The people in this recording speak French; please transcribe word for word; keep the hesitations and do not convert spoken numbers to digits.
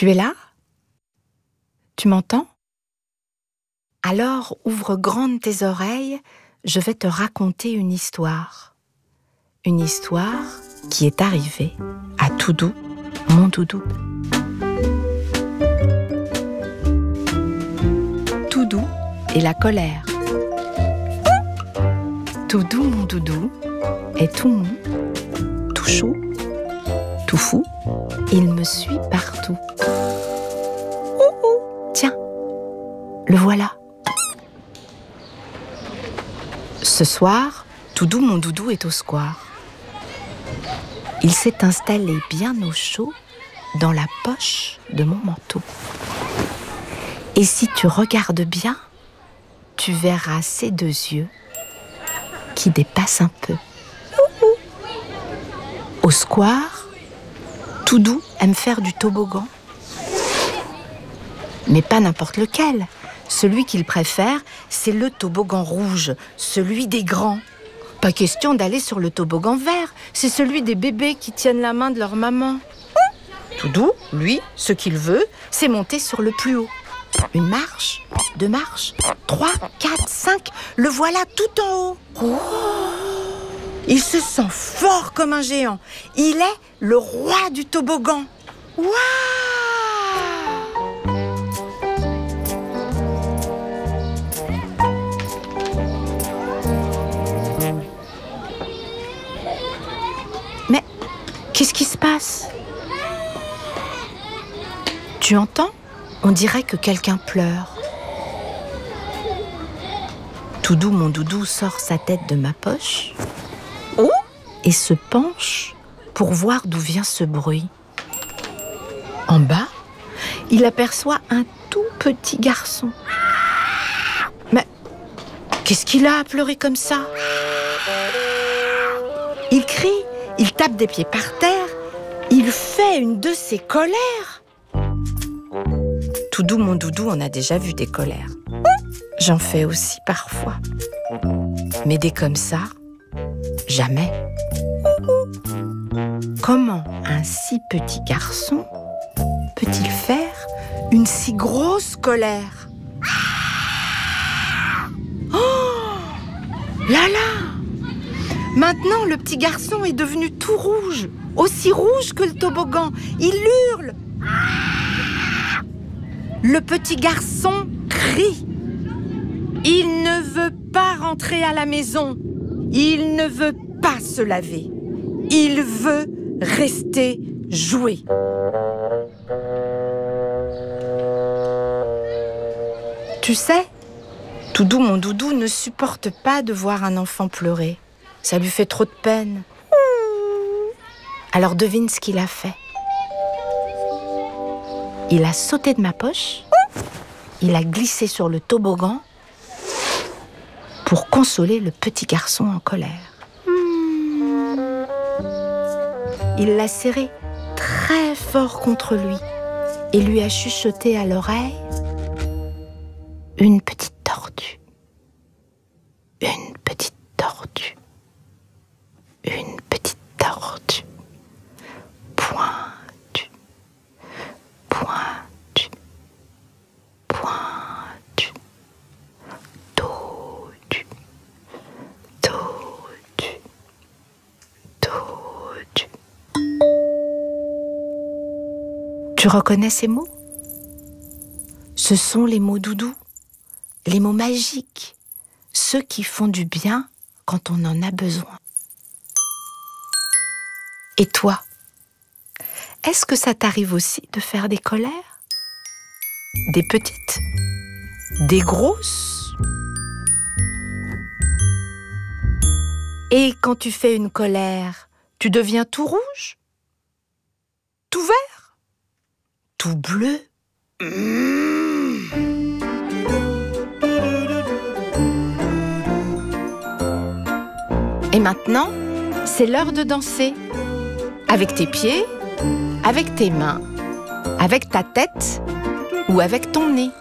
Tu es là ? Tu m'entends ? Alors ouvre grandes tes oreilles, je vais te raconter une histoire. Une histoire qui est arrivée à Toudou, mon doudou. Toudou et la colère. Toudou, mon doudou, est tout mou, tout chaud, tout fou. Il me suit partout. Ouh, ouh. Tiens, le voilà. Ce soir, Toudou, mon doudou, est au square. Il s'est installé bien au chaud dans la poche de mon manteau. Et si tu regardes bien, tu verras ses deux yeux qui dépassent un peu. Au square, Toudou aime faire du toboggan. Mais pas n'importe lequel. Celui qu'il préfère, c'est le toboggan rouge, celui des grands. Pas question d'aller sur le toboggan vert, c'est celui des bébés qui tiennent la main de leur maman. Toudou, lui, ce qu'il veut, c'est monter sur le plus haut. Une marche, deux marches, trois, quatre, cinq, le voilà tout en haut. Oh, il se sent fort comme un géant. Il est le roi du toboggan. Waouh! Mais qu'est-ce qui se passe? Tu entends? On dirait que quelqu'un pleure. Toudou, mon doudou, sort sa tête de ma poche oh et se penche pour voir d'où vient ce bruit. En bas, il aperçoit un tout petit garçon. Mais qu'est-ce qu'il a à pleurer comme ça? Il crie, il tape des pieds par terre, il fait une de ses colères. Toudou, mon doudou, on a déjà vu des colères. J'en fais aussi parfois. Mais des comme ça, jamais. Comment un si petit garçon peut-il faire une si grosse colère? Oh là là! Maintenant, le petit garçon est devenu tout rouge, aussi rouge que le toboggan. Il hurle. Le petit garçon crie. Il ne veut pas rentrer à la maison. Il ne veut pas se laver. Il veut rester jouer. Tu sais, Toudou, mon doudou, ne supporte pas de voir un enfant pleurer. Ça lui fait trop de peine. Alors devine ce qu'il a fait. Il a sauté de ma poche, il a glissé sur le toboggan pour consoler le petit garçon en colère. Il l'a serré très fort contre lui et lui a chuchoté à l'oreille une petite tortue, une petite tortue, une petite tortue, pointue, pointue, pointue, tortue, tortue, tortue. Tu reconnais ces mots? Ce sont les mots doudou, les mots magiques, ceux qui font du bien quand on en a besoin. Et toi, est-ce que ça t'arrive aussi de faire des colères? Des petites? Des grosses? Et quand tu fais une colère, tu deviens tout rouge? Tout vert? Tout bleu? Mmh. Et maintenant, c'est l'heure de danser. Avec tes pieds, avec tes mains, avec ta tête ou avec ton nez.